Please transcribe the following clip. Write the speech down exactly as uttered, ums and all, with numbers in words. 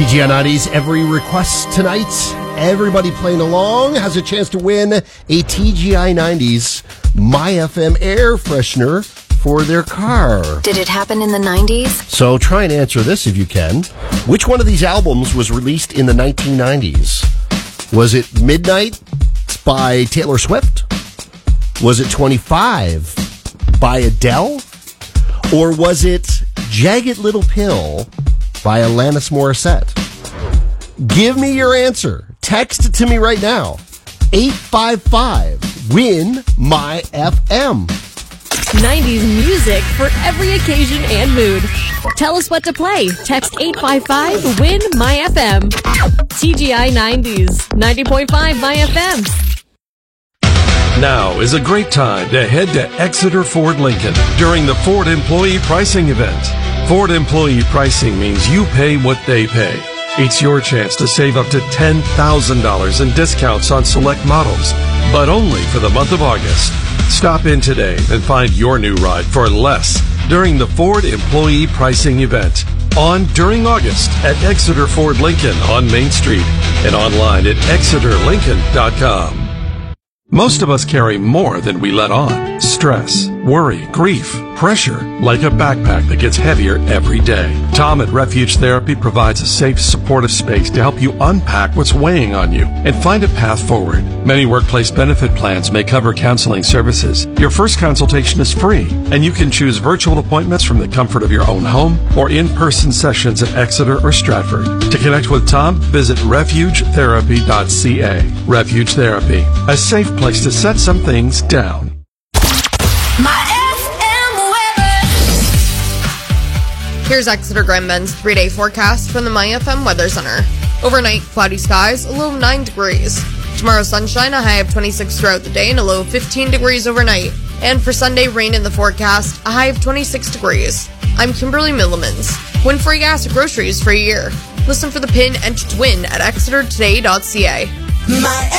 T G I nineties, every request tonight, everybody playing along has a chance to win a T G I nineties My F M air freshener for their car. Did it happen in the nineties? So try and answer this if you can. Which one of these albums was released in the nineteen nineties? Was it Midnight by Taylor Swift? Was it twenty-five by Adele? Or was it Jagged Little Pill by Alanis Morissette? Give me your answer. Text it to me right now. eight five five, win my F M. nineties music for every occasion and mood. Tell us what to play. Text eight five five, win my F M. T G I nineties, ninety point five My F M. Now is a great time to head to Exeter Ford Lincoln during the Ford Employee Pricing Event. Ford Employee Pricing means you pay what they pay. It's your chance to save up to ten thousand dollars in discounts on select models, but only for the month of August. Stop in today and find your new ride for less during the Ford Employee Pricing Event. On during August at Exeter Ford Lincoln on Main Street and online at exeter lincoln dot com. Most of us carry more than we let on. Stress, worry, grief, pressure, like a backpack that gets heavier every day. Tom at Refuge Therapy provides a safe, supportive space to help you unpack what's weighing on you and find a path forward. Many workplace benefit plans may cover counseling services. Your first consultation is free, and you can choose virtual appointments from the comfort of your own home or in-person sessions at Exeter or Stratford. To connect with Tom, visit refuge therapy dot c a. Refuge Therapy, a safe place to set some things down. My F M weather. Here's Exeter Grand Bend's three-day forecast from the My F M Weather Center. Overnight, cloudy skies, a low of nine degrees. Tomorrow, sunshine, a high of twenty-six throughout the day and a low of fifteen degrees overnight. And for Sunday, rain in the forecast, a high of twenty-six degrees. I'm Kimberly Millimans. Win free gas or groceries for a year. Listen for the pin, enter to win at exeter today dot c a. My